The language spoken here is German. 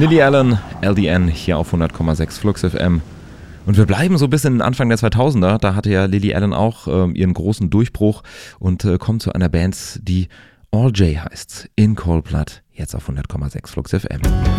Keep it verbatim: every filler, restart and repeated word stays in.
Lily Allen, L D N, hier auf hundert Komma sechs Flux F M. Und wir bleiben so bis in den Anfang der zweitausender. Da hatte ja Lily Allen auch äh, ihren großen Durchbruch und äh, kommt zu einer Band, die All J heißt. In Cold Blood, jetzt auf hundert Komma sechs Flux F M.